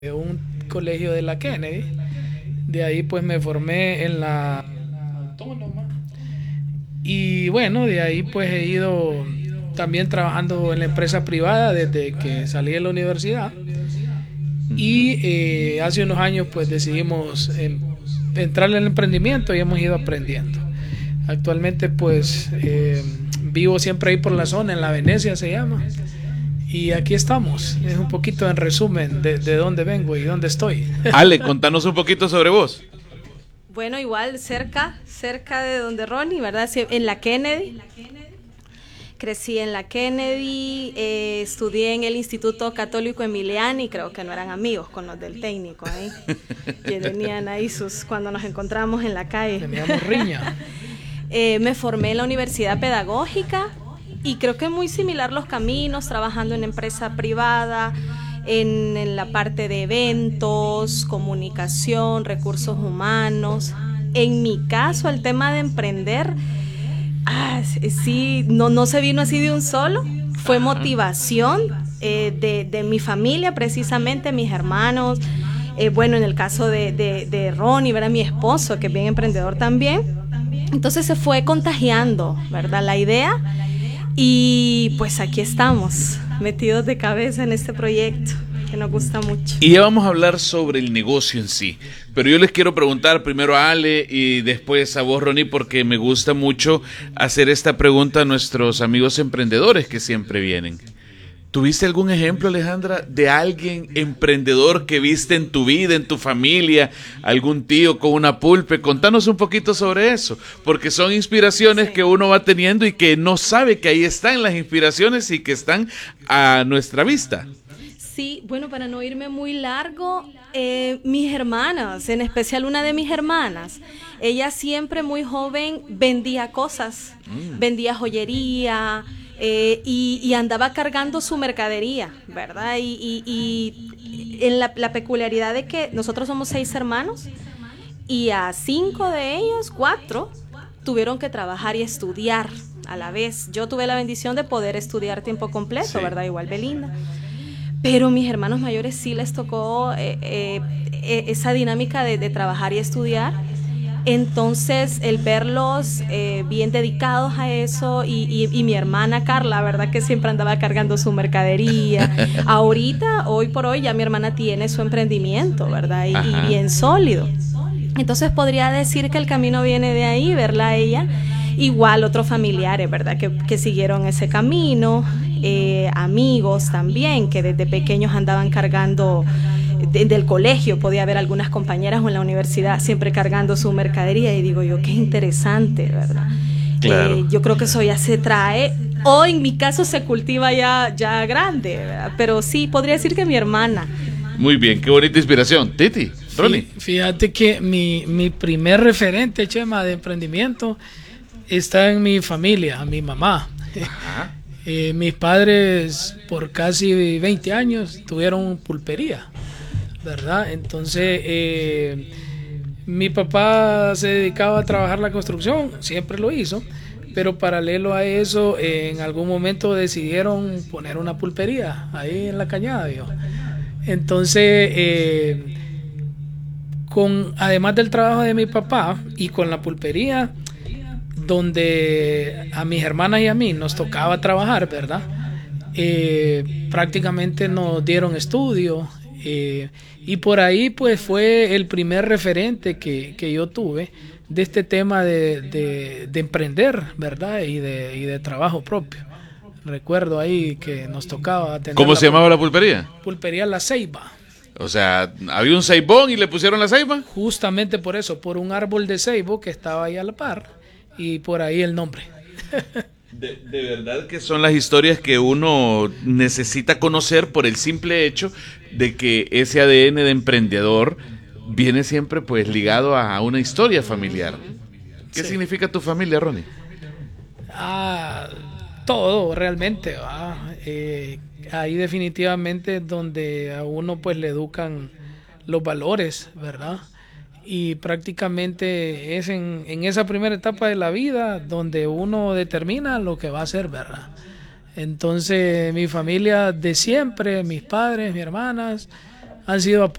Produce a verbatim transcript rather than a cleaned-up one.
de un colegio de la Kennedy. De ahí pues me formé en la autónoma. Y bueno, de ahí pues he ido también trabajando en la empresa privada desde que salí de la universidad. Y eh, hace unos años pues decidimos eh, entrar en el emprendimiento y hemos ido aprendiendo. Actualmente pues eh, vivo siempre ahí por la zona, en la Venecia se llama. Y aquí estamos, es un poquito en resumen de, de dónde vengo y dónde estoy. Ale, contanos un poquito sobre vos. Bueno, igual cerca, cerca de donde Ronnie, ¿verdad? Sí, en la Kennedy. Crecí en la Kennedy, eh, estudié en el Instituto Católico Emiliani, creo que no eran amigos con los del técnico, ¿eh? Que tenían ahí sus, cuando nos encontramos en la calle. Teníamos riña. eh, me formé en la Universidad Pedagógica y creo que muy similar los caminos, trabajando en empresa privada, en, en la parte de eventos, comunicación, recursos humanos. En mi caso, el tema de emprender, ah, sí, no, no se vino así de un solo, fue motivación eh, de, de mi familia, precisamente, mis hermanos. Eh, bueno, en el caso de, de, de Ronnie, ¿verdad? Mi esposo, que es bien emprendedor también. Entonces se fue contagiando, ¿verdad? La idea. Y pues aquí estamos, metidos de cabeza en este proyecto que nos gusta mucho. Y ya vamos a hablar sobre el negocio en sí, pero yo les quiero preguntar primero a Ale y después a vos, Ronnie, porque me gusta mucho hacer esta pregunta a nuestros amigos emprendedores que siempre vienen. ¿Tuviste algún ejemplo, Alejandra, de alguien emprendedor que viste en tu vida, en tu familia, algún tío con una pulpe? Contanos un poquito sobre eso, porque son inspiraciones sí. que uno va teniendo y que no sabe que ahí están las inspiraciones y que están a nuestra vista. Sí, bueno, para no irme muy largo, eh, mis hermanas, en especial una de mis hermanas, ella siempre muy joven vendía cosas, mm. vendía joyería, Eh, y, y andaba cargando su mercadería, ¿verdad? Y, y, y en la, la peculiaridad de que nosotros somos seis hermanos y a cinco de ellos, cuatro, tuvieron que trabajar y estudiar a la vez. Yo tuve la bendición de poder estudiar tiempo completo, sí. ¿verdad? Igual Belinda. Pero mis hermanos mayores sí les tocó eh, eh, eh, esa dinámica de, de trabajar y estudiar. Entonces, el verlos eh, bien dedicados a eso y, y, y mi hermana Carla, ¿verdad? Que siempre andaba cargando su mercadería. Ahorita, hoy por hoy, ya mi hermana tiene su emprendimiento, ¿verdad? Y, y bien sólido. Entonces, podría decir que el camino viene de ahí, verla a ella. Igual otros familiares, ¿verdad? Que, que siguieron ese camino. Eh, amigos también, que desde pequeños andaban cargando... De, del colegio, podía haber algunas compañeras o en la universidad siempre cargando su mercadería y digo yo, qué interesante, ¿verdad? Claro. Eh, yo creo que eso ya se trae, o en mi caso se cultiva ya, ya grande, ¿verdad? Pero sí, podría decir que mi hermana. Muy bien, qué bonita inspiración. Titi, Ronnie. Fíjate que mi, mi primer referente, Chema, de emprendimiento está en mi familia, mi mamá. Ajá. Eh, mis padres por casi veinte años tuvieron pulpería, ¿verdad? Entonces eh, mi papá se dedicaba a trabajar la construcción, siempre lo hizo, pero paralelo a eso eh, en algún momento decidieron poner una pulpería ahí en la Cañada, ¿vio? Entonces eh, con, además del trabajo de mi papá y con la pulpería, donde a mis hermanas y a mí nos tocaba trabajar, ¿verdad? Eh, prácticamente nos dieron estudio. Eh, y por ahí pues fue el primer referente que, que yo tuve de este tema de, de, de emprender, ¿verdad? Y de, y de trabajo propio. Recuerdo ahí que nos tocaba tener... ¿Cómo se llamaba la pulpería? Pulpería La Ceiba. O sea, había un ceibón y le pusieron la ceiba. Justamente por eso, por un árbol de ceibo que estaba ahí a la par y por ahí el nombre. De, de verdad que son las historias que uno necesita conocer por el simple hecho de que ese A D N de emprendedor viene siempre pues ligado a una historia familiar. ¿Qué sí. significa tu familia, Ronnie? Ah, todo realmente, ¿va? Eh, ahí definitivamente es donde a uno pues le educan los valores, ¿verdad? Y prácticamente es en, en esa primera etapa de la vida donde uno determina lo que va a hacer, ¿verdad? Entonces mi familia de siempre, mis padres, mis hermanas, han sido